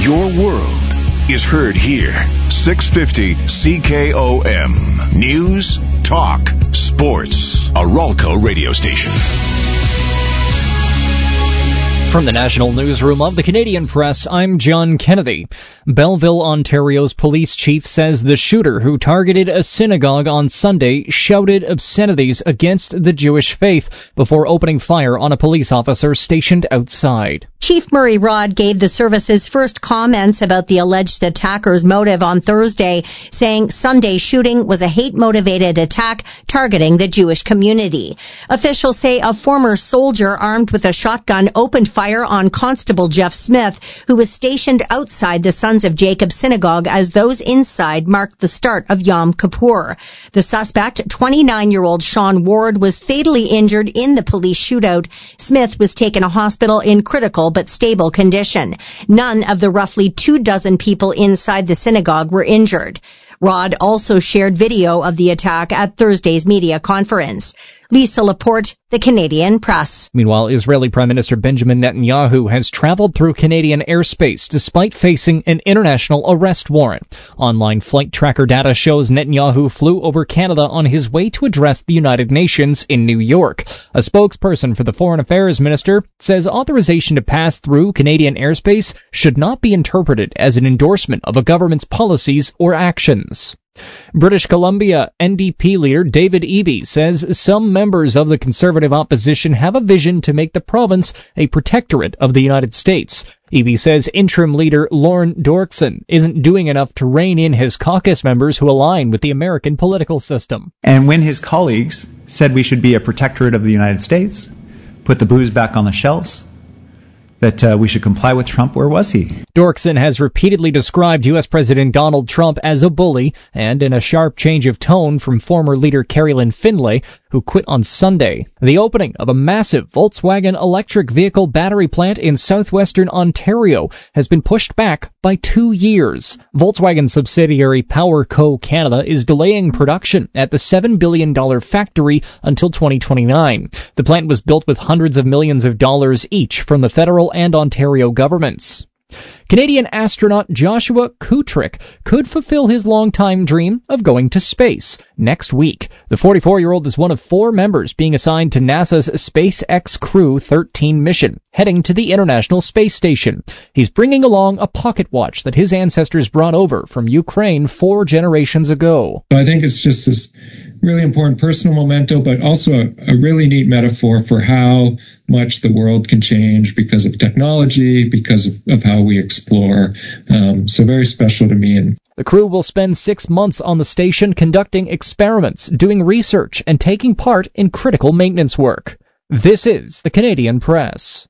Your world is heard here. 650 CKOM. News, talk, sports. A Ralco radio station. From the National Newsroom of the Canadian Press, I'm John Kennedy. Belleville, Ontario's police chief says the shooter who targeted a synagogue on Sunday shouted obscenities against the Jewish faith before opening fire on a police officer stationed outside. Chief Murray Rod gave the service's first comments about the alleged attacker's motive on Thursday, saying Sunday's shooting was a hate-motivated attack targeting the Jewish community. Officials say a former soldier armed with a shotgun opened fire on Constable Jeff Smith, who was stationed outside the Sons of Jacob synagogue as those inside marked the start of Yom Kippur. The suspect, 29-year-old Sean Ward, was fatally injured in the police shootout. Smith was taken to hospital in critical but stable condition. None of the roughly 24 people inside the synagogue were injured. Rod also shared video of the attack at Thursday's media conference. Lisa Laporte, the Canadian Press. Meanwhile, Israeli Prime Minister Benjamin Netanyahu has traveled through Canadian airspace despite facing an international arrest warrant. Online flight tracker data shows Netanyahu flew over Canada on his way to address the United Nations in New York. A spokesperson for the Foreign Affairs Minister says authorization to pass through Canadian airspace should not be interpreted as an endorsement of a government's policies or actions. British Columbia NDP leader David Eby says some members of the Conservative opposition have a vision to make the province a protectorate of the United States. Eby says interim leader Lorne Dorkson isn't doing enough to rein in his caucus members who align with the American political system. And when his colleagues said we should be a protectorate of the United States, put the booze back on the shelves, that we should comply with Trump, where was he? Dorkson has repeatedly described U.S. President Donald Trump as a bully, and in a sharp change of tone from former leader Carrie Lynn Findlay, who quit on Sunday. The opening of a massive Volkswagen electric vehicle battery plant in southwestern Ontario has been pushed back by 2 years. Volkswagen subsidiary PowerCo Canada is delaying production at the $7 billion factory until 2029. The plant was built with hundreds of millions of dollars each from the federal and Ontario governments. Canadian astronaut Joshua Kutrick could fulfill his longtime dream of going to space next week. The 44-year-old is one of 4 members being assigned to NASA's SpaceX Crew 13 mission, heading to the International Space Station. He's bringing along a pocket watch that his ancestors brought over from Ukraine 4 generations ago. I think it's just this really important personal memento, but also a really neat metaphor for how much the world can change because of technology, because of how we explore. So very special to me. And the crew will spend 6 months on the station conducting experiments, doing research, and taking part in critical maintenance work. This is the Canadian Press.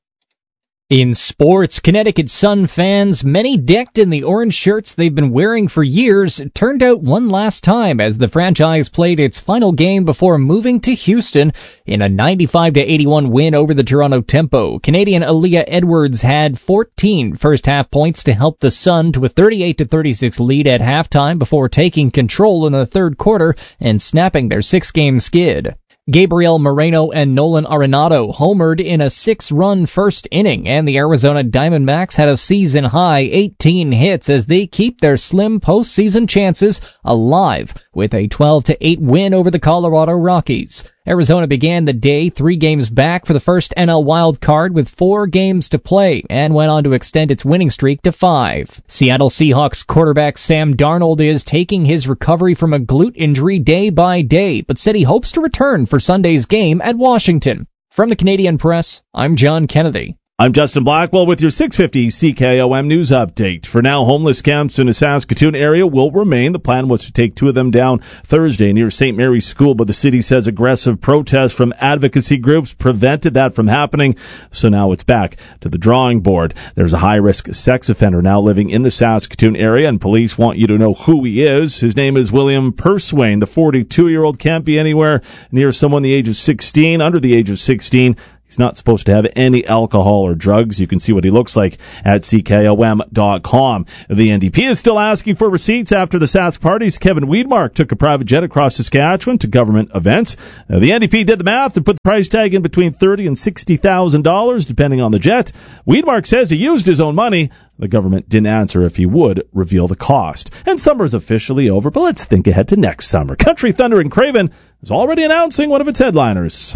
In sports, Connecticut Sun fans, many decked in the orange shirts they've been wearing for years, turned out one last time as the franchise played its final game before moving to Houston in a 95-81 win over the Toronto Tempo. Canadian Aaliyah Edwards had 14 first-half points to help the Sun to a 38-36 lead at halftime before taking control in the third quarter and snapping their 6-game skid. Gabriel Moreno and Nolan Arenado homered in a 6-run first inning, and the Arizona Diamondbacks had a season-high 18 hits as they keep their slim postseason chances alive with a 12-8 win over the Colorado Rockies. Arizona began the day 3 games back for the first NL wild card with 4 games to play and went on to extend its winning streak to 5. Seattle Seahawks quarterback Sam Darnold is taking his recovery from a glute injury day by day, but said he hopes to return for Sunday's game at Washington. From the Canadian Press, I'm John Kennedy. I'm Justin Blackwell with your 650 CKOM news update. For now, homeless camps in the Saskatoon area will remain. The plan was to take 2 of them down Thursday near St. Mary's School, but the city says aggressive protests from advocacy groups prevented that from happening. So now it's back to the drawing board. There's a high-risk sex offender now living in the Saskatoon area, and police want you to know who he is. His name is William Perswain. The 42-year-old can't be anywhere near someone the age of 16, under the age of 16. He's not supposed to have any alcohol or drugs. You can see what he looks like at CKOM.com. The NDP is still asking for receipts after the Sask parties. Kevin Weidmark took a private jet across Saskatchewan to government events. The NDP did the math and put the price tag in between $30,000 and $60,000, depending on the jet. Weidmark says he used his own money. The government didn't answer if he would reveal the cost. And summer's officially over, but let's think ahead to next summer. Country Thunder and Craven is already announcing one of its headliners.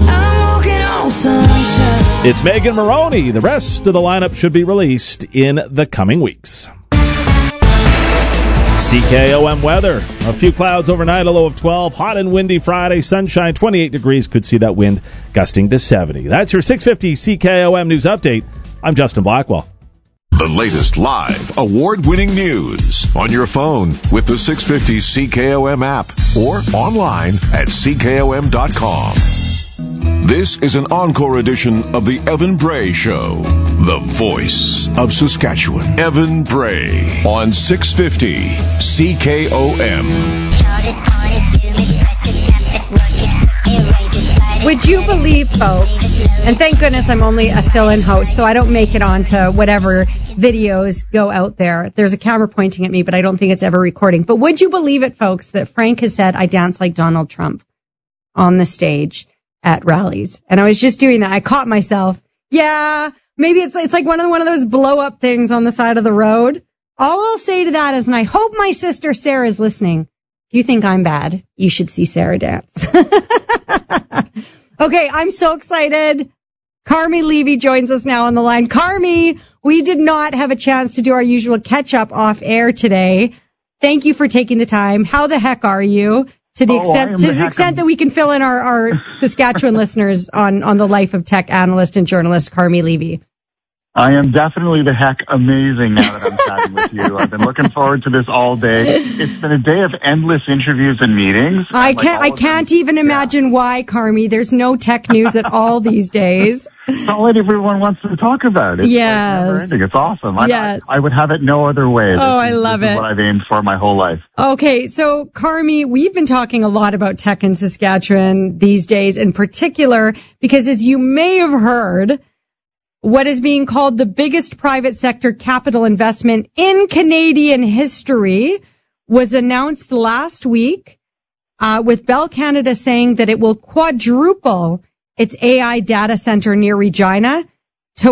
It's Megan Moroney. The rest of the lineup should be released in the coming weeks. CKOM weather. A few clouds overnight, a low of 12. Hot and windy Friday. Sunshine, 28 degrees. Could see that wind gusting to 70. That's your 650 CKOM News Update. I'm Justin Blackwell. The latest live, award-winning news on your phone with the 650 CKOM app or online at CKOM.com. This is an encore edition of the Evan Bray Show, the voice of Saskatchewan. Evan Bray on 650 CKOM. Would you believe, folks, and thank goodness I'm only a fill-in host, so I don't make it onto whatever videos go out there. There's a camera pointing at me, but I don't think it's ever recording. But would you believe it, folks, that Frank has said I dance like Donald Trump on the stage at rallies? And I was just doing that. I caught myself. Yeah, maybe it's like one of those blow-up things on the side of the road. All I'll say to that is, and I hope my sister Sarah is listening, if you think I'm bad, you should see Sarah dance. Okay, I'm so excited. Carmi Levy joins us now on the line. Carmi, we did not have a chance to do our usual catch-up off air today. Thank you for taking the time. How the heck are you? To the extent that we can fill in our Saskatchewan listeners on the life of tech analyst and journalist Carmi Levy. I am definitely the heck amazing now that I'm chatting with you. I've been looking forward to this all day. It's been a day of endless interviews and meetings. I can't even imagine why, Carmi. There's no tech news at all these days. It's all that everyone wants to talk about. It's yes. It's awesome. Yes. I would have it no other way. I love it. This is what I've aimed for my whole life. Okay, so Carmi, we've been talking a lot about tech in Saskatchewan these days, in particular, because as you may have heard, what is being called the biggest private sector capital investment in Canadian history was announced last week, with Bell Canada saying that it will quadruple its AI data center near Regina to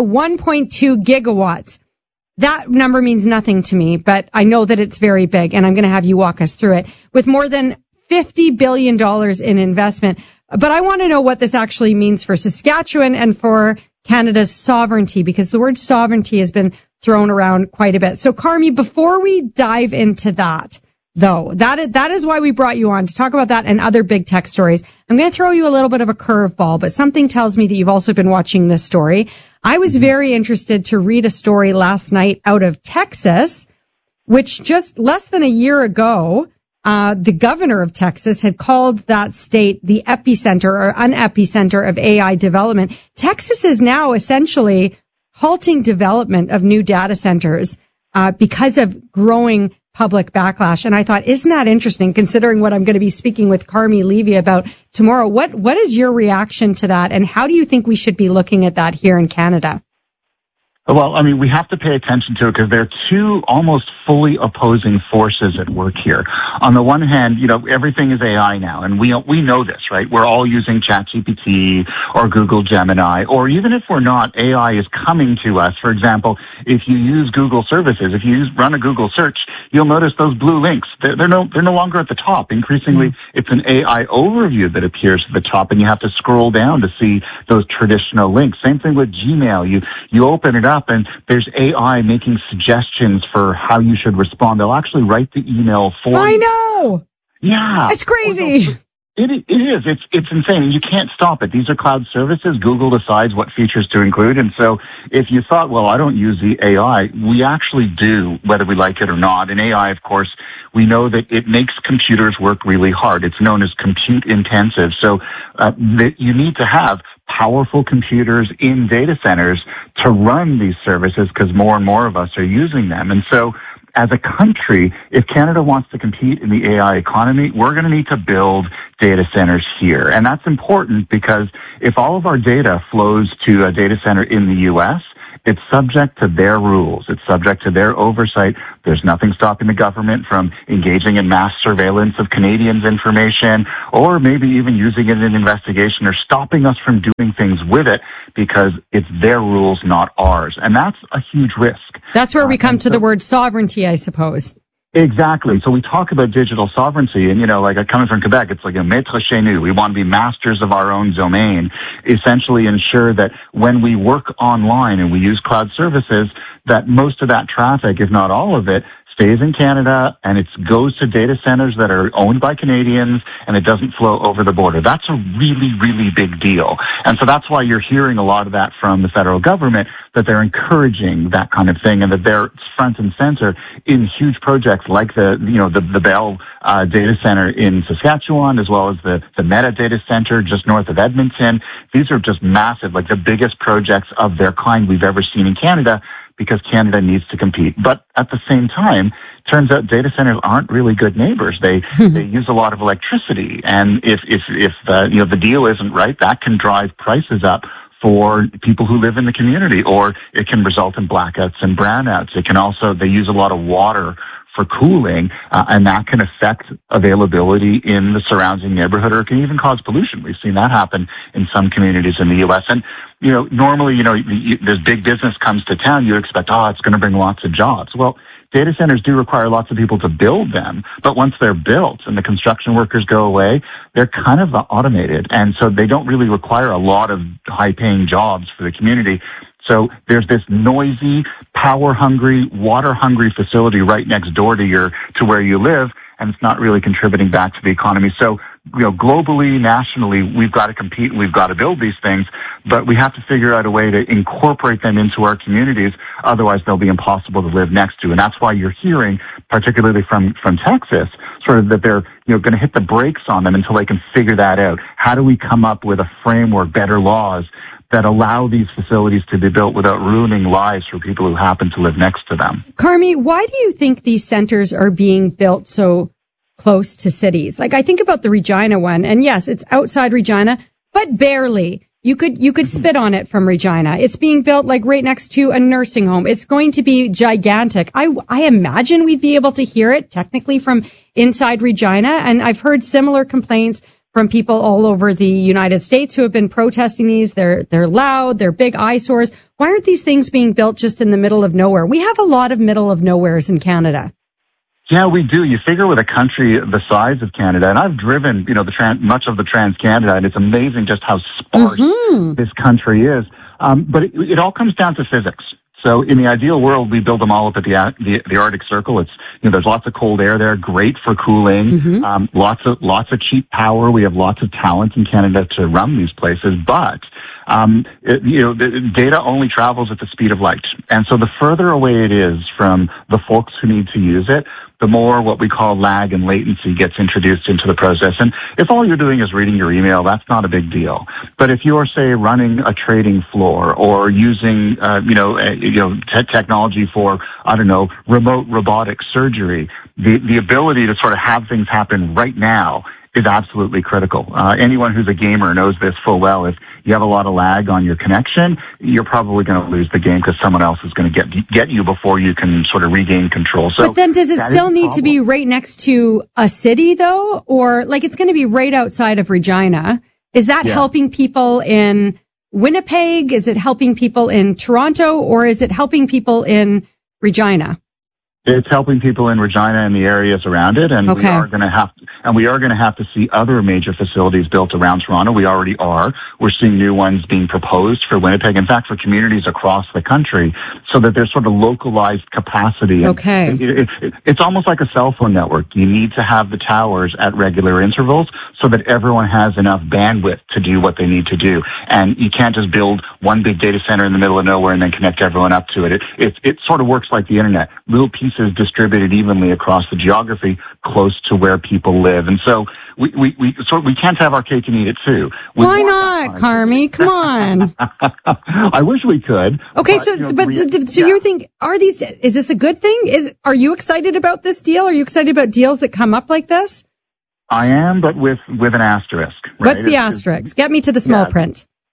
1.2 gigawatts. That number means nothing to me, but I know that it's very big, and I'm going to have you walk us through it. With more than $50 billion in investment. But I want to know what this actually means for Saskatchewan and for Canada's sovereignty, because the word sovereignty has been thrown around quite a bit. So, Carmi, before we dive into that, though, that is why we brought you on, to talk about that and other big tech stories. I'm going to throw you a little bit of a curveball, but something tells me that you've also been watching this story. I was very interested to read a story last night out of Texas, which just less than a year ago, the governor of Texas had called that state the epicenter or unepicenter of AI development. Texas is now essentially halting development of new data centers because of growing public backlash. And I thought, isn't that interesting, considering what I'm going to be speaking with Carmi Levy about tomorrow? What is your reaction to that, and how do you think we should be looking at that here in Canada? Well, I mean, we have to pay attention to it because there are two almost fully opposing forces at work here. On the one hand, everything is AI now, and we know this, right? We're all using ChatGPT or Google Gemini, or even if we're not, AI is coming to us. For example, if you use Google services, if you run a Google search, you'll notice those blue links. They're no longer at the top. Increasingly, it's an AI overview that appears at the top, and you have to scroll down to see those traditional links. Same thing with Gmail. You open it up, and there's AI making suggestions for how you should respond. They'll actually write the email for you. I know! Yeah. It's crazy. It is. It's insane. You can't stop it. These are cloud services. Google decides what features to include. And so if you thought, well, I don't use the AI, we actually do, whether we like it or not. And AI, of course, we know that it makes computers work really hard. It's known as compute intensive. So that you need to have powerful computers in data centers to run these services because more and more of us are using them. And so as a country, if Canada wants to compete in the AI economy, we're going to need to build data centers here. And that's important because if all of our data flows to a data center in the U.S., It's subject to their rules. It's subject to their oversight. There's nothing stopping the government from engaging in mass surveillance of Canadians' information, or maybe even using it in an investigation, or stopping us from doing things with it because it's their rules, not ours. And that's a huge risk. That's where we come to the word sovereignty, I suppose. Exactly. So we talk about digital sovereignty, and, like coming from Quebec, it's like a maître chez nous. We want to be masters of our own domain, essentially ensure that when we work online and we use cloud services, that most of that traffic, if not all of it, stays in Canada, and it goes to data centers that are owned by Canadians, and it doesn't flow over the border. That's a really, really big deal. And so that's why you're hearing a lot of that from the federal government, that they're encouraging that kind of thing, and that they're front and center in huge projects like the Bell data center in Saskatchewan, as well as the Meta data center just north of Edmonton. These are just massive, like the biggest projects of their kind we've ever seen in Canada, because Canada needs to compete. But at the same time, turns out data centers aren't really good neighbors. They use a lot of electricity, and if the deal isn't right, that can drive prices up for people who live in the community, or it can result in blackouts and brownouts. It can also, they use a lot of water for cooling, and that can affect availability in the surrounding neighborhood, or it can even cause pollution. We've seen that happen in some communities in the U.S. And, normally, this big business comes to town, you expect, it's going to bring lots of jobs. Well, data centers do require lots of people to build them, but once they're built and the construction workers go away, they're kind of automated, and so they don't really require a lot of high-paying jobs for the community. So there's this noisy, power-hungry, water-hungry facility right next door to where you live, and it's not really contributing back to the economy. So, globally, nationally, we've got to compete and we've got to build these things, but we have to figure out a way to incorporate them into our communities. Otherwise, they'll be impossible to live next to. And that's why you're hearing, particularly from Texas, sort of that they're, going to hit the brakes on them until they can figure that out. How do we come up with a framework, better laws that allow these facilities to be built without ruining lives for people who happen to live next to them? Carmi, why do you think these centers are being built so close to cities? Like, I think about the Regina one, and yes, it's outside Regina, but barely. You could spit on it from Regina. It's being built like right next to a nursing home. It's going to be gigantic. I imagine we'd be able to hear it technically from inside Regina, and I've heard similar complaints from people all over the United States who have been protesting these. They're loud, they're big eyesores. Why aren't these things being built just in the middle of nowhere? We have a lot of middle of nowheres in Canada. Yeah, we do. You figure with a country the size of Canada, and I've driven, much of the Trans-Canada, and it's amazing just how sparse this country is. But it all comes down to physics. So in the ideal world, we build them all up at the Arctic Circle. It's, there's lots of cold air there, great for cooling, lots of cheap power. We have lots of talent in Canada to run these places, but the data only travels at the speed of light. And so the further away it is from the folks who need to use it, the more what we call lag and latency gets introduced into the process. And if all you're doing is reading your email, that's not a big deal. But if you're, say, running a trading floor or using, technology for, remote robotic surgery, the ability to sort of have things happen right now is absolutely critical. Anyone who's a gamer knows this full well. If you have a lot of lag on your connection, you're probably going to lose the game because someone else is going to get you before you can sort of regain control. So, but then does it still need to be right next to a city, though? Or, like, it's going to be right outside of Regina. Is that helping people in Winnipeg? Is it helping people in Toronto? Or is it helping people in Regina? It's helping people in Regina and the areas around it, and we are going to have to see other major facilities built around Toronto. We already are. We're seeing new ones being proposed for Winnipeg, in fact, for communities across the country, so that there's sort of localized capacity. Okay. It's almost like a cell phone network. You need to have the towers at regular intervals so that everyone has enough bandwidth to do what they need to do. And you can't just build one big data center in the middle of nowhere and then connect everyone up to it. It sort of works like the internet. Little pieces distributed evenly across the geography close to where people live. And so we can't have our cake and eat it too. Why not, Carmi? Come on. I wish we could. Okay, you think, is this a good thing? Are you excited about this deal? Are you excited about deals that come up like this? I am, but with an asterisk. Right? What's the asterisk? Get me to the small print.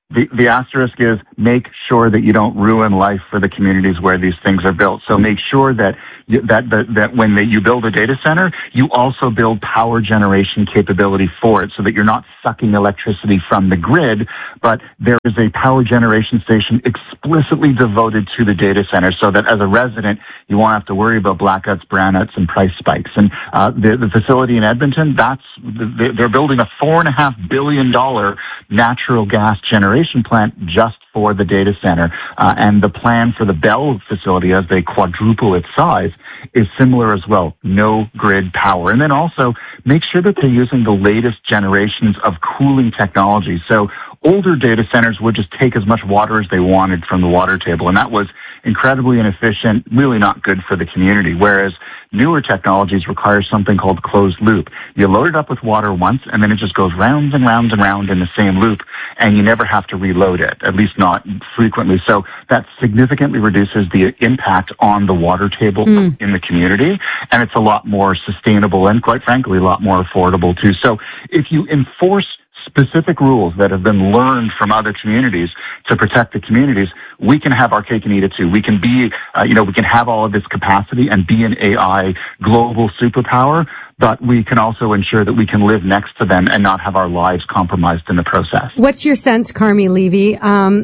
the asterisk is make sure that you don't ruin life for the communities where these things are built. So make sure that when you build a data center, you also build power generation capability for it so that you're not sucking electricity from the grid, but there is a power generation station explicitly devoted to the data center so that as a resident, you won't have to worry about blackouts, brownouts, and price spikes. And the facility in Edmonton, they're building a $4.5 billion natural gas generation plant just for the data center. And the plan for the Bell facility, as they quadruple its size, is similar as well. No grid power. And then also make sure that they're using the latest generations of cooling technology. So older data centers would just take as much water as they wanted from the water table. And that was incredibly inefficient, really not good for the community. Whereas newer technologies require something called closed loop. You load it up with water once, and then it just goes round and round and round in the same loop, and you never have to reload it, at least not frequently. So that significantly reduces the impact on the water table in the community, and it's a lot more sustainable and, quite frankly, a lot more affordable, too. So if you enforce specific rules that have been learned from other communities to protect the communities, we can have our cake and eat it too. We can be, we can have all of this capacity and be an AI global superpower, but we can also ensure that we can live next to them and not have our lives compromised in the process. What's your sense, Carmi Levy? Are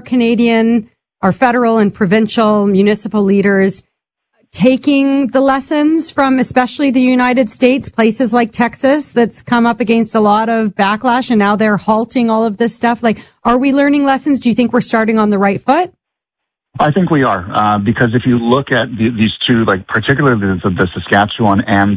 our federal and provincial municipal leaders taking the lessons from especially the United States, places like Texas that's come up against a lot of backlash and now they're halting all of this stuff? Like, are we learning lessons? Do you think we're starting on the right foot? I think we are, because if you look at these two, like particularly the Saskatchewan and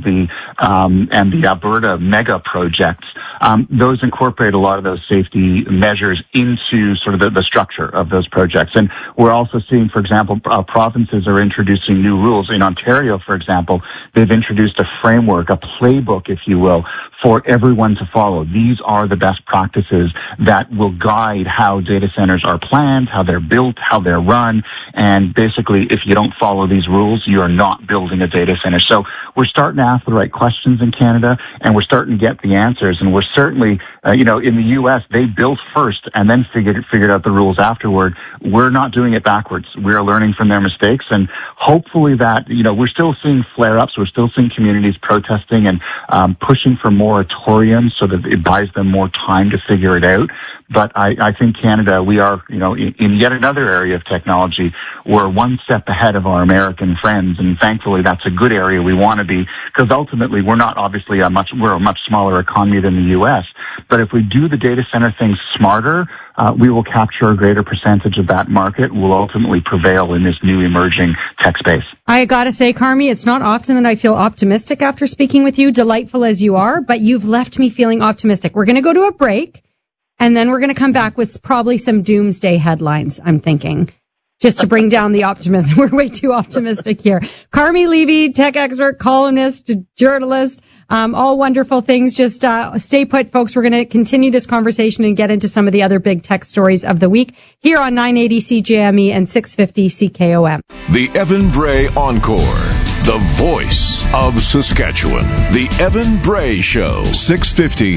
the Alberta mega projects, those incorporate a lot of those safety measures into sort of the structure of those projects. And we're also seeing, for example, provinces are introducing new rules. In Ontario, for example, they've introduced a framework, a playbook, if you will, for everyone to follow. These are the best practices that will guide how data centers are planned, how they're built, how they're run. And basically, if you don't follow these rules, you are not building a data center. So we're starting to ask the right questions in Canada, and we're starting to get the answers. And we're certainly, in the U.S., they built first and then figured out the rules afterward. We're not doing it backwards. We're learning from their mistakes. And hopefully that, we're still seeing flare-ups. We're still seeing communities protesting and pushing for moratoriums so that it buys them more time to figure it out. But I think Canada, we are, in yet another area of technology, we're one step ahead of our American friends, and thankfully that's a good area we want to be, because ultimately we're not obviously we're a much smaller economy than the U.S. But if we do the data center thing smarter, we will capture a greater percentage of that market. We'll ultimately prevail in this new emerging tech space. I gotta say, Carmi, it's not often that I feel optimistic after speaking with you, delightful as you are, but you've left me feeling optimistic. We're going to go to a break, and then we're going to come back with probably some doomsday headlines, I'm thinking, just to bring down the optimism. We're way too optimistic here. Carmi Levy, tech expert, columnist, journalist, all wonderful things. Just stay put, folks. We're going to continue this conversation and get into some of the other big tech stories of the week here on 980 CJME and 650 CKOM. The Evan Bray Encore. The voice of Saskatchewan. The Evan Bray Show. 650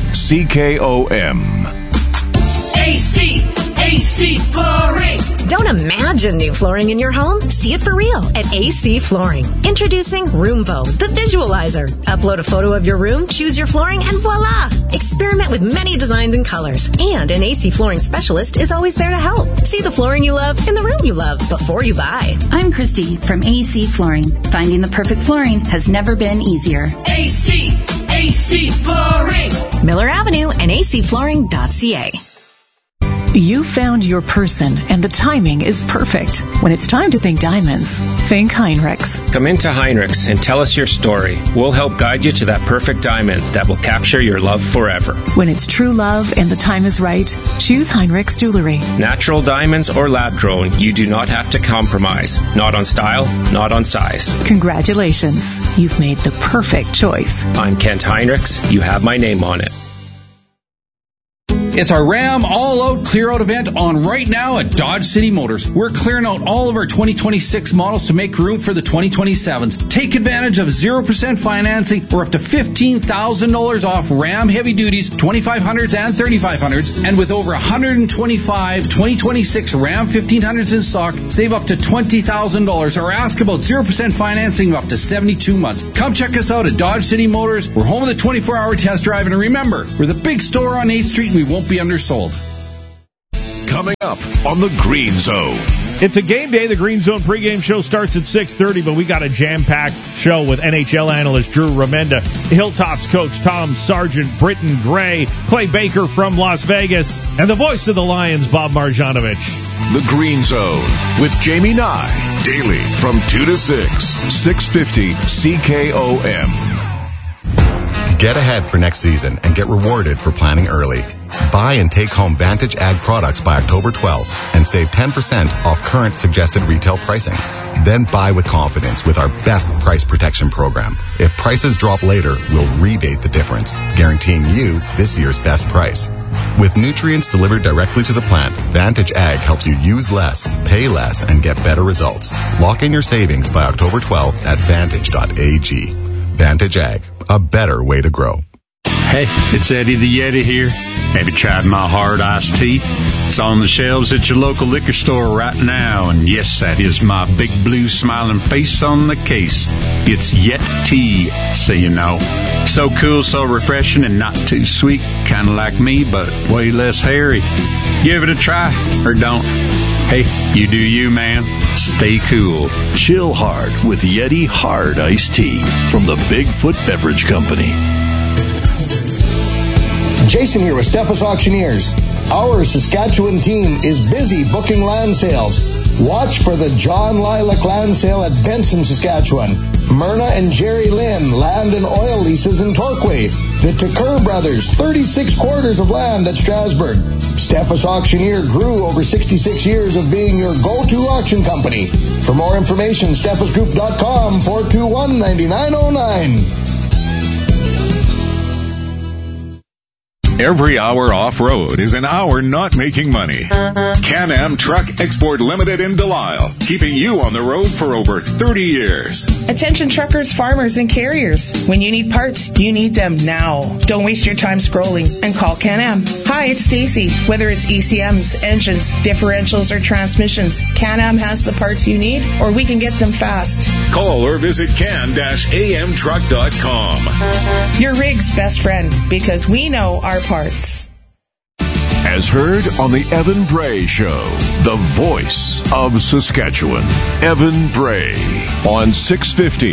CKOM. AC Flooring. Don't imagine new flooring in your home. See it for real at AC Flooring. Introducing Roomvo, the visualizer. Upload a photo of your room, choose your flooring, and voila! Experiment with many designs and colors. And an AC Flooring specialist is always there to help. See the flooring you love in the room you love before you buy. I'm Christy from AC Flooring. Finding the perfect flooring has never been easier. AC Flooring. Miller Avenue and acflooring.ca. You found your person, and the timing is perfect. When it's time to think diamonds, think Heinrichs. Come into Heinrichs and tell us your story. We'll help guide you to that perfect diamond that will capture your love forever. When it's true love and the time is right, choose Heinrichs Jewelry. Natural diamonds or lab-grown, you do not have to compromise. Not on style, not on size. Congratulations. You've made the perfect choice. I'm Kent Heinrichs. You have my name on it. It's our Ram All-Out Clear-Out event on right now at Dodge City Motors. We're clearing out all of our 2026 models to make room for the 2027s. Take advantage of 0% financing or up to $15,000 off Ram Heavy Duties, 2500s and 3500s. And with over 125 2026 Ram 1500s in stock, save up to $20,000 or ask about 0% financing of up to 72 months. Come check us out at Dodge City Motors. We're home of the 24-hour test drive. And remember, we're the big store on 8th Street and we won't be undersold. Coming up on the Green Zone. It's a game day. The Green Zone pregame show starts at 6:30, but we got a jam-packed show with NHL analyst Drew Remenda, Hilltops coach Tom Sargent, Britton Gray, Clay Baker from Las Vegas, and the voice of the Lions, Bob Marjanovic. The Green Zone with Jamie Nye, daily from 2 to 6, 650 CKOM. Get ahead for next season and get rewarded for planning early. Buy and take home Vantage Ag products by October 12th and save 10% off current suggested retail pricing. Then buy with confidence with our best price protection program. If prices drop later, we'll rebate the difference, guaranteeing you this year's best price. With nutrients delivered directly to the plant, Vantage Ag helps you use less, pay less, and get better results. Lock in your savings by October 12th at vantage.ag. Vantage Ag, a better way to grow. Hey, it's Eddie the Yeti here. Have you tried my hard iced tea? It's on the shelves at your local liquor store right now. And yes, that is my big blue smiling face on the case. It's Yeti, so you know. So cool, so refreshing, and not too sweet. Kind of like me, but way less hairy. Give it a try, or don't. Hey, you do you, man. Stay cool. Chill hard with Yeti Hard Iced Tea from the Bigfoot Beverage Company. Jason here with Steffes Auctioneers. Our Saskatchewan team is busy booking land sales. Watch for the John Lilac Land Sale at Benson, Saskatchewan. Myrna and Jerry Lynn Land and Oil Leases in Torquay. The Tucker Brothers 36 quarters of land at Strasbourg. Steffes Auctioneer grew over 66 years of being your go-to auction company. For more information, steffesgroup.com 421-9909. Every hour off-road is an hour not making money. Can-Am Truck Export Limited in Delisle, keeping you on the road for over 30 years. Attention truckers, farmers, and carriers. When you need parts, you need them now. Don't waste your time scrolling and call Can-Am. Hi, it's Stacy. Whether it's ECMs, engines, differentials, or transmissions, Can-Am has the parts you need, or we can get them fast. Call or visit can-amtruck.com. Your rig's best friend, because we know our parts. As heard on the Evan Bray Show, the voice of Saskatchewan. Evan Bray on 650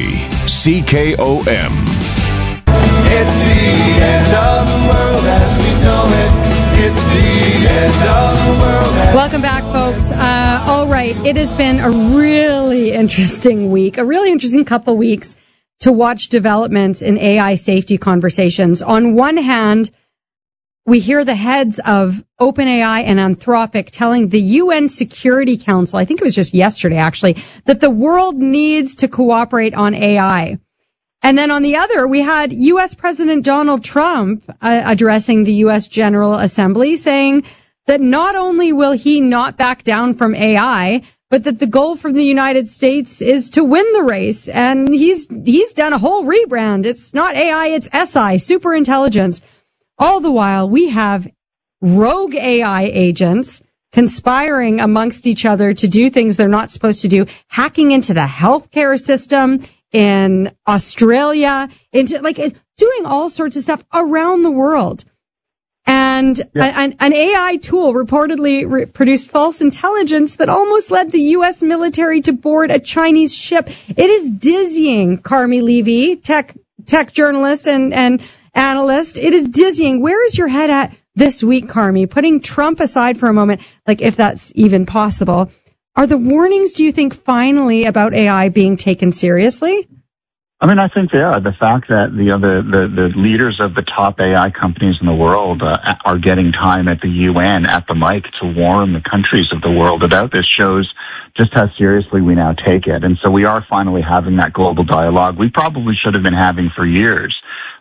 CKOM. It's the end of the world as we know it. It's the end of the world. Welcome back, folks. All right, it has been a really interesting week, a really interesting couple weeks to watch developments in AI safety conversations. On one hand, we hear the heads of OpenAI and Anthropic telling the UN Security Council, I think it was just yesterday actually, that the world needs to cooperate on AI. And then on the other, we had U.S. President Donald Trump addressing the U.S. General Assembly saying that not only will he not back down from AI, but that the goal from the United States is to win the race. And he's done a whole rebrand. It's not AI, it's SI, superintelligence. All the while, we have rogue AI agents conspiring amongst each other to do things they're not supposed to do, hacking into the healthcare system in Australia, into doing all sorts of stuff around the world. And an AI tool reportedly produced false intelligence that almost led the U.S. military to board a Chinese ship. It is dizzying, Carmi Levy, tech journalist and analyst. It is dizzying. Where is your head at this week, Carmi? Putting Trump aside for a moment, if that's even possible, are the warnings, do you think, finally about AI being taken seriously? I mean, I think they are. The fact that the leaders of the top AI companies in the world are getting time at the UN, at the mic, to warn the countries of the world about this shows just how seriously we now take it. And so we are finally having that global dialogue we probably should have been having for years.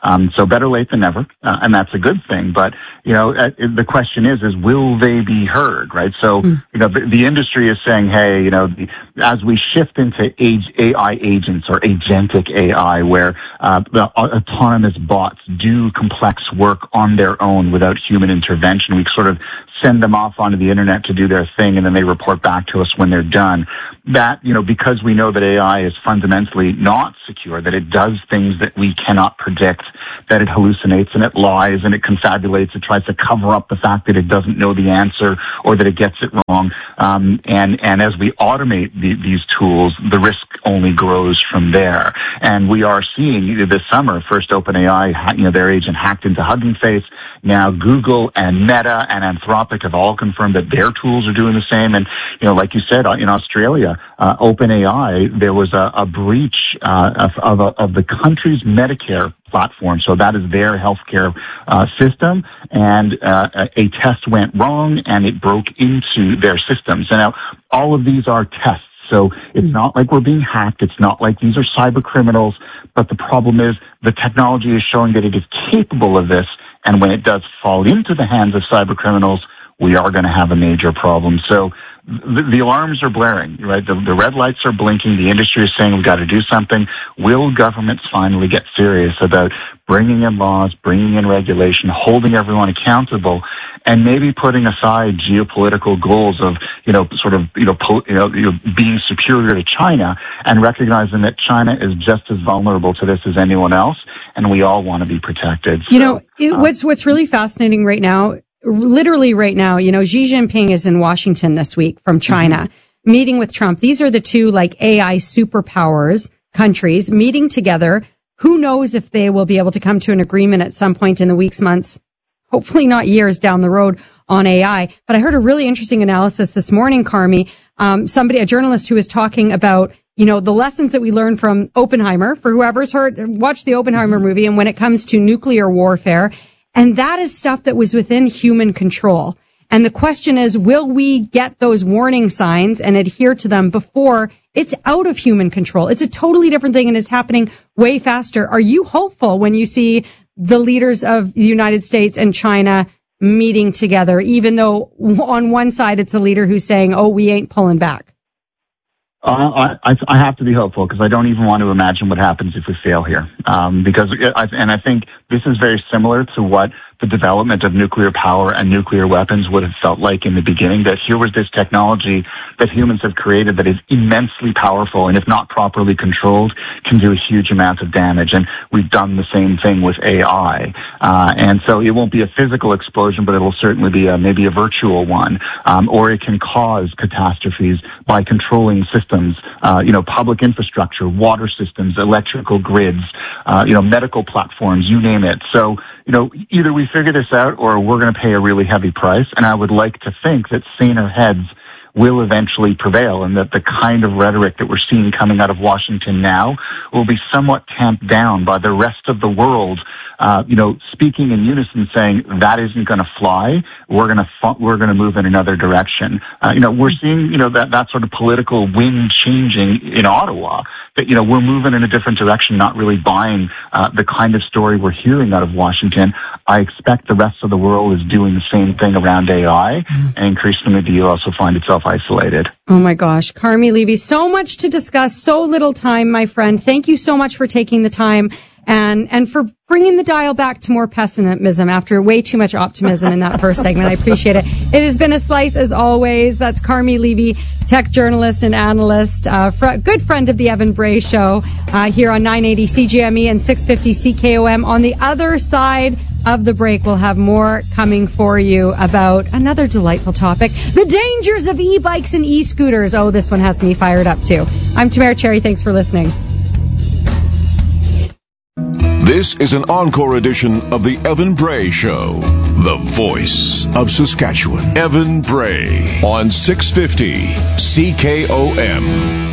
So better late than never, and that's a good thing. But, the question is will they be heard, right? So, the industry is saying, hey, as we shift into AI agents or agentic AI, where the autonomous bots do complex work on their own without human intervention, we sort of send them off onto the internet to do their thing, and then they report back to us when they're done. That, because we know that AI is fundamentally not secure, that it does things that we cannot predict, that it hallucinates and it lies and it confabulates, it tries to cover up the fact that it doesn't know the answer or that it gets it wrong. And as we automate these tools, the risk only grows from there. And we are seeing this summer, first OpenAI, their agent hacked into Hugging Face. Now Google and Meta and Anthropic have all confirmed that their tools are doing the same. And, like you said, in Australia, OpenAI, there was a breach of the country's Medicare platform. So that is their healthcare system. And a test went wrong and it broke into their systems. And now all of these are tests. So it's not like we're being hacked. It's not like these are cyber criminals. But the problem is the technology is showing that it is capable of this. And when it does fall into the hands of cyber criminals, we are going to have a major problem. So the alarms are blaring, right? The red lights are blinking. The industry is saying we've got to do something. Will governments finally get serious about bringing in laws, bringing in regulation, holding everyone accountable, and maybe putting aside geopolitical goals of, being superior to China and recognizing that China is just as vulnerable to this as anyone else, and we all want to be protected. What's really fascinating right now, literally right now, Xi Jinping is in Washington this week from China, meeting with Trump. These are the two AI superpowers countries meeting together. Who knows if they will be able to come to an agreement at some point in the weeks, months, hopefully not years down the road on AI. But I heard a really interesting analysis this morning, Carmi, a journalist who was talking about, the lessons that we learned from Oppenheimer, for whoever's watched the Oppenheimer movie, and when it comes to nuclear warfare. And that is stuff that was within human control. And the question is, will we get those warning signs and adhere to them before it's out of human control? It's a totally different thing and is happening way faster. Are you hopeful when you see the leaders of the United States and China meeting together, even though on one side it's a leader who's saying, oh, we ain't pulling back? I have to be hopeful because I don't even want to imagine what happens if we fail here. I think this is very similar to what the development of nuclear power and nuclear weapons would have felt like in the beginning, that here was this technology that humans have created that is immensely powerful and if not properly controlled can do a huge amount of damage. And we've done the same thing with AI. And so it won't be a physical explosion, but it will certainly be maybe a virtual one. Or it can cause catastrophes by controlling systems, public infrastructure, water systems, electrical grids, medical platforms, you name it. So, either we figure this out or we're going to pay a really heavy price. And I would like to think that saner heads will eventually prevail and that the kind of rhetoric that we're seeing coming out of Washington now will be somewhat tamped down by the rest of the world, speaking in unison saying that isn't going to fly. We're going to move in another direction. We're seeing, that sort of political wind changing in Ottawa, that, we're moving in a different direction, not really buying the kind of story we're hearing out of Washington. I expect the rest of the world is doing the same thing around AI, and increasingly the U.S. will find itself isolated. Oh my gosh, Carmi Levy, so much to discuss, so little time, my friend. Thank you so much for taking the time and for bringing the dial back to more pessimism after way too much optimism in that first segment. I appreciate it. It has been a slice as always. That's Carmi Levy, tech journalist and analyst, good friend of the Evan Bray Show here on 980 CGME and 650 CKOM. On the other side of the break, we'll have more coming for you about another delightful topic, the dangers of e-bikes and e-scooters. Oh, this one has me fired up too. I'm Tamara Cherry. Thanks for listening. This is an encore edition of the Evan Bray Show, the voice of Saskatchewan. Evan Bray on 650 CKOM.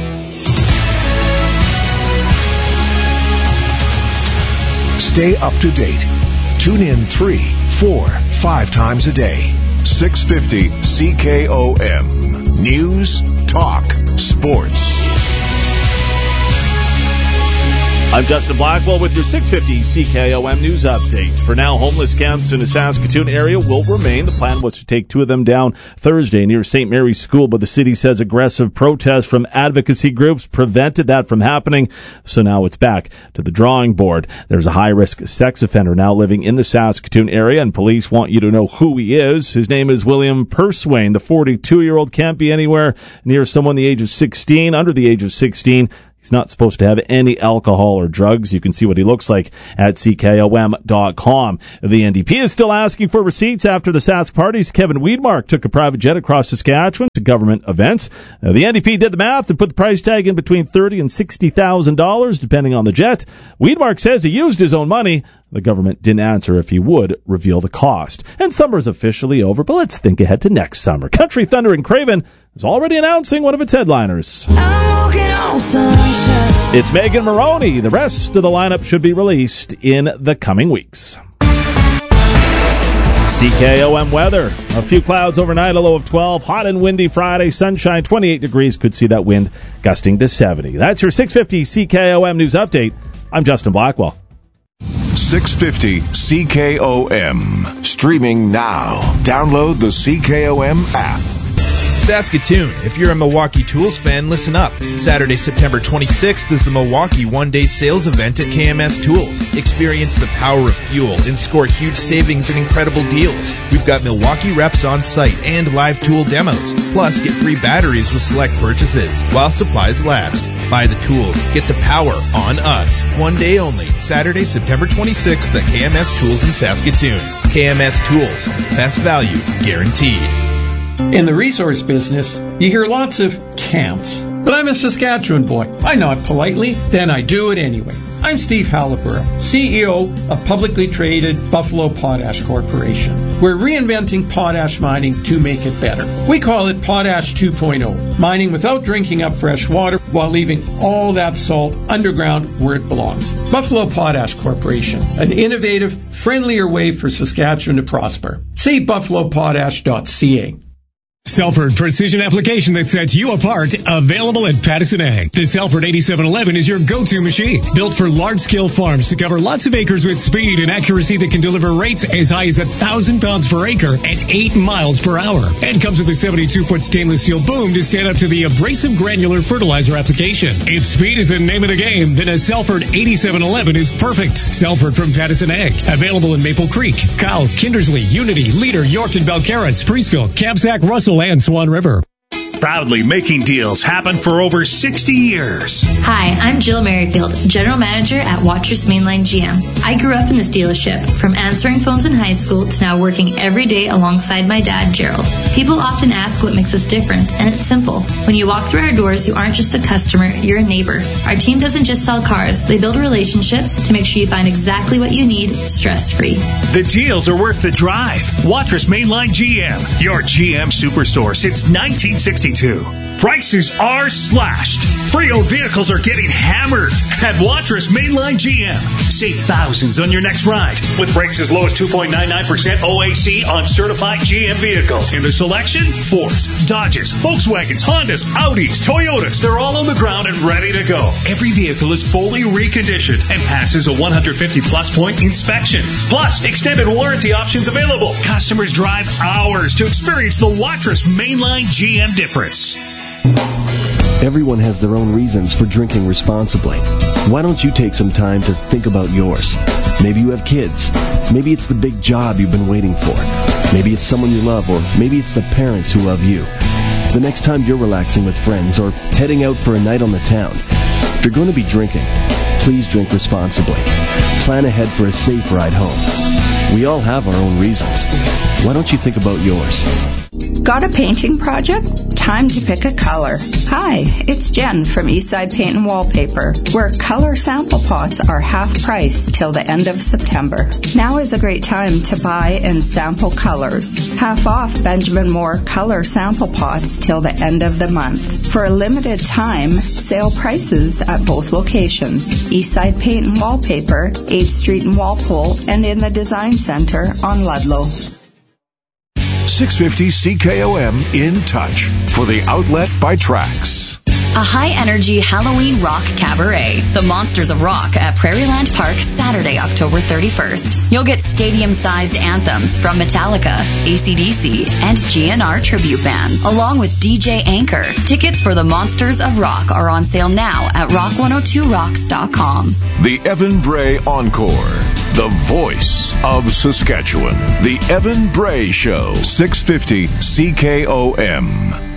Stay up to date. Tune in 3, 4, 5 times a day. 650 CKOM. News, talk, sports. I'm Justin Blackwell with your 650 CKOM News Update. For now, homeless camps in the Saskatoon area will remain. The plan was to take 2 of them down Thursday near St. Mary's School, but the city says aggressive protests from advocacy groups prevented that from happening. So now it's back to the drawing board. There's a high-risk sex offender now living in the Saskatoon area, and police want you to know who he is. His name is William Perswain. The 42-year-old can't be anywhere near someone the age of 16, under the age of 16. He's not supposed to have any alcohol or drugs. You can see what he looks like at CKOM.com. The NDP is still asking for receipts after the Sask party's Kevin Weidmark took a private jet across Saskatchewan to government events. The NDP did the math and put the price tag in between $30,000 and $60,000, depending on the jet. Weidmark says he used his own money. The government didn't answer if he would reveal the cost. And summer's officially over, but let's think ahead to next summer. Country Thunder and Craven is already announcing one of its headliners. It's Megan Moroney. The rest of the lineup should be released in the coming weeks. CKOM weather. A few clouds overnight, a low of 12. Hot and windy Friday. Sunshine, 28 degrees. Could see that wind gusting to 70. That's your 650 CKOM News Update. I'm Justin Blackwell. 650 CKOM. Streaming now. Download the CKOM app. Saskatoon, if you're a Milwaukee Tools fan, listen up. Saturday, September 26th is the Milwaukee one-day sales event at KMS Tools. Experience the power of fuel and score huge savings and incredible deals. We've got Milwaukee reps on site and live tool demos. Plus, get free batteries with select purchases while supplies last. Buy the tools. Get the power on us. One day only. Saturday, September 26th at KMS Tools in Saskatoon. KMS Tools. Best value guaranteed. In the resource business, you hear lots of camps. But I'm a Saskatchewan boy. I nod politely, then I do it anyway. I'm Steve Halliburton, CEO of publicly traded Buffalo Potash Corporation. We're reinventing potash mining to make it better. We call it Potash 2.0, mining without drinking up fresh water while leaving all that salt underground where it belongs. Buffalo Potash Corporation, an innovative, friendlier way for Saskatchewan to prosper. See buffalopotash.ca. Salford Precision Application that sets you apart, available at Pattison Ag. The Salford 8711 is your go-to machine, built for large-scale farms to cover lots of acres with speed and accuracy that can deliver rates as high as 1,000 pounds per acre at 8 miles per hour. And comes with a 72-foot stainless steel boom to stand up to the abrasive granular fertilizer application. If speed is the name of the game, then a Salford 8711 is perfect. Salford from Pattison Ag. Available in Maple Creek, Kyle, Kindersley, Unity, Leader, Yorkton, Belcarra, Spreeceville, Kamsack, Russell, and Swan River. Proudly making deals happen for over 60 years. Hi, I'm Jill Merrifield, General Manager at Watrous Mainline GM. I grew up in this dealership, from answering phones in high school to now working every day alongside my dad, Gerald. People often ask what makes us different, and it's simple. When you walk through our doors, you aren't just a customer, you're a neighbor. Our team doesn't just sell cars, they build relationships to make sure you find exactly what you need, stress-free. The deals are worth the drive. Watrous Mainline GM, your GM superstore since 1962. Prices are slashed. Pre-owned vehicles are getting hammered at Watrous Mainline GM. Save thousands on your next ride with brakes as low as 2.99% OAC on certified GM vehicles. In the selection, Fords, Dodges, Volkswagens, Hondas, Audis, Toyotas. They're all on the ground and ready to go. Every vehicle is fully reconditioned and passes a 150-plus point inspection. Plus, extended warranty options available. Customers drive hours to experience the Watrous Mainline GM difference. Everyone has their own reasons for drinking responsibly. Why don't you take some time to think about yours? Maybe you have kids. Maybe it's the big job you've been waiting for. Maybe it's someone you love, or maybe it's the parents who love you. The next time you're relaxing with friends or heading out for a night on the town, if you're going to be drinking, please drink responsibly. Plan ahead for a safe ride home. We all have our own reasons. Why don't you think about yours? Got a painting project? Time to pick a color. Hi, it's Jen from Eastside Paint and Wallpaper, where color sample pots are half price till the end of September. Now is a great time to buy and sample colors. Half off Benjamin Moore color sample pots till the end of the month. For a limited time, sale prices at both locations. Eastside Paint and Wallpaper, 8th Street in Walpole, and in the Design Center on Ludlow. 650 CKOM in touch for the outlet by Trax. a high-energy Halloween rock cabaret, The Monsters of Rock at Prairieland Park, Saturday, October 31st. You'll get stadium-sized anthems from Metallica, AC/DC, and GNR Tribute Band, along with DJ Anchor. Tickets for The Monsters of Rock are on sale now at rock102rocks.com. The Evan Bray Encore, the voice of Saskatchewan. The Evan Bray Show, 650 CKOM.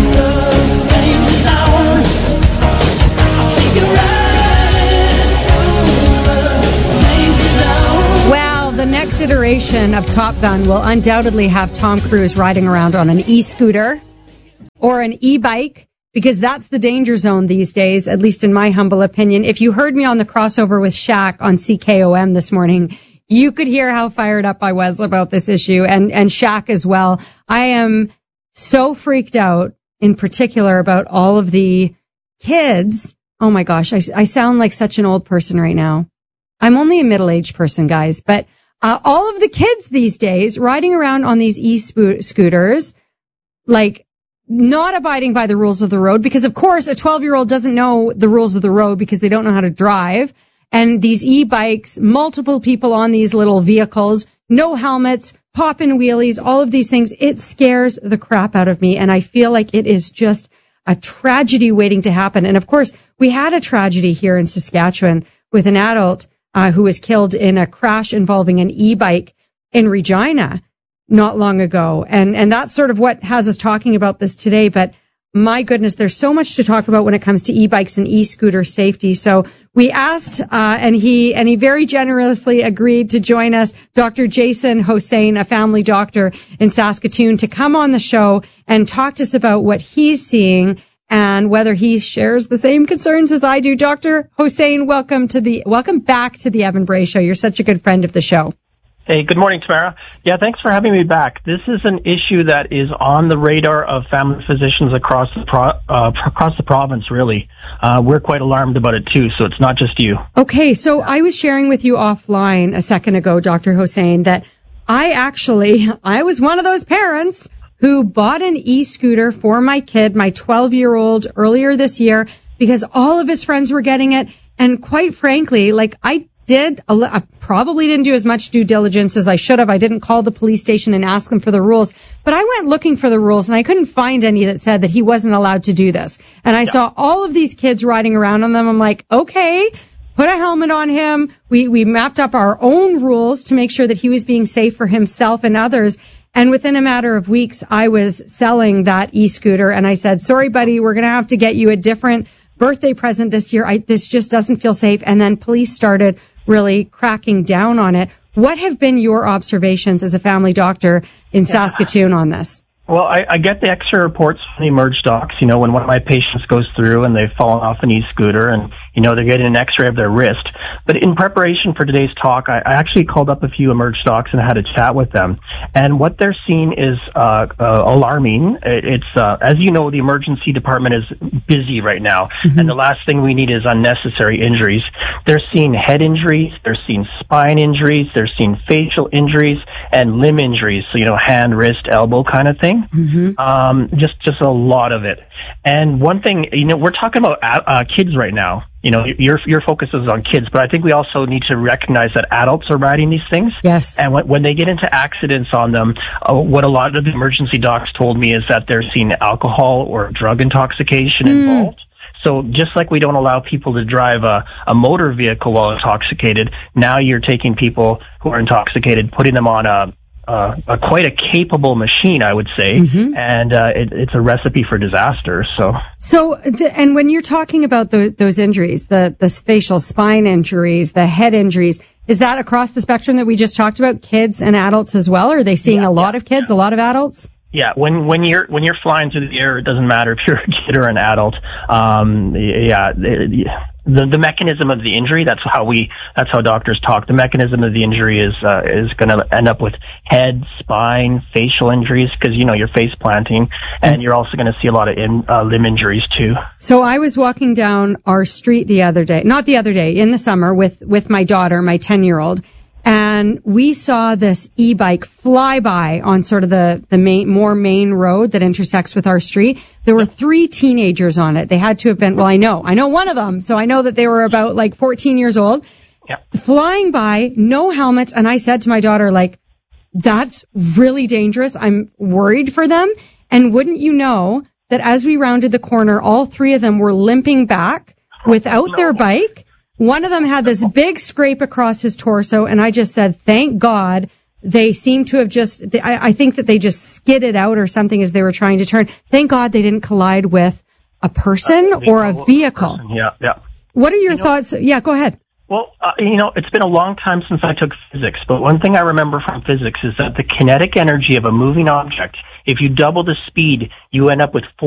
Well, the next iteration of Top Gun will undoubtedly have Tom Cruise riding around on an e-scooter or an e-bike, because that's the danger zone these days, at least in my humble opinion. If you heard me on the crossover with Shaq on CKOM this morning, you could hear how fired up I was about this issue, and Shaq as well. I am so freaked out, in particular, about all of the kids. Oh my gosh, I sound like such an old person right now. I'm only a middle-aged person, guys, but all of the kids these days riding around on these e-scooters, like, not abiding by the rules of the road, because of course a 12-year-old doesn't know the rules of the road because they don't know how to drive. And these e-bikes, multiple people on these little vehicles, no helmets, popping wheelies, all of these things, it scares the crap out of me. And I feel like it is just a tragedy waiting to happen. And of course, we had a tragedy here in Saskatchewan with an adult who was killed in a crash involving an e-bike in Regina not long ago. And that's sort of what has us talking about this today. But my goodness, there's so much to talk about when it comes to e-bikes and e-scooter safety. So we asked, and he very generously agreed to join us, Dr. Jason Hossein, a family doctor in Saskatoon, to come on the show and talk to us about what he's seeing and whether he shares the same concerns as I do. Dr. Hossein, welcome back to the Evan Bray Show. You're such a good friend of the show. Hey, good morning, Tamara. Yeah, thanks for having me back. This is an issue that is on the radar of family physicians across the province, really. We're quite alarmed about it, too, so it's not just you. Okay, so I was sharing with you offline a second ago, Dr. Hossein, that I was one of those parents who bought an e-scooter for my kid, my 12-year-old, earlier this year, because all of his friends were getting it. And quite frankly, like, I probably didn't do as much due diligence as I should have. I didn't call the police station and ask them for the rules, but I went looking for the rules and I couldn't find any that said that he wasn't allowed to do this. And I saw all of these kids riding around on them. I'm like, okay, put a helmet on him. We mapped up our own rules to make sure that he was being safe for himself and others. And within a matter of weeks, I was selling that e-scooter and I said, sorry, buddy, we're going to have to get you a different birthday present this year. This just doesn't feel safe. And then police started really cracking down on it. What have been your observations as a family doctor in Saskatoon on this? Well, I get the extra reports from the emerge docs, when one of my patients goes through and they've fallen off an e-scooter and, they're getting an x-ray of their wrist. But in preparation for today's talk, I actually called up a few emerge docs and had a chat with them. And what they're seeing is alarming. It's as you know, the emergency department is busy right now. Mm-hmm. And the last thing we need is unnecessary injuries. They're seeing head injuries, they're seeing spine injuries, they're seeing facial injuries and limb injuries. So, hand, wrist, elbow kind of thing. Mm-hmm. Just a lot of it. And one thing, we're talking about kids right now. Your focus is on kids, but I think we also need to recognize that adults are riding these things. Yes. And when they get into accidents on them, what a lot of the emergency docs told me is that they're seeing alcohol or drug intoxication involved. So just like we don't allow people to drive a motor vehicle while intoxicated, now you're taking people who are intoxicated, putting them on quite a capable machine, I would say, and it's a recipe for disaster. And when you're talking about those injuries, the facial spine injuries, the head injuries, is that across the spectrum that we just talked about, kids and adults as well? Are they seeing a lot of kids, a lot of adults? Yeah, when you're flying through the air, it doesn't matter if you're a kid or an adult. The mechanism of the injury, that's how doctors talk. The mechanism of the injury is going to end up with head, spine, facial injuries, because you're face planting, and you're also going to see a lot of limb injuries too. So I was walking down our street in the summer with my daughter, my 10-year-old, And we saw this e-bike fly by on sort of the main road that intersects with our street. There were 3 teenagers on it. They had to have been, well, I know one of them. So I know that they were about like 14 years old. Yep. Flying by, no helmets. And I said to my daughter, like, that's really dangerous. I'm worried for them. And wouldn't you know that as we rounded the corner, all 3 of them were limping back without their bike. One of them had this big scrape across his torso, and I just said, thank God. They seem to have I think that they just skidded out or something as they were trying to turn. Thank God they didn't collide with a person or a vehicle. Yeah. What are your thoughts? Yeah, go ahead. Well, it's been a long time since I took physics, but one thing I remember from physics is that the kinetic energy of a moving object, if you double the speed, you end up with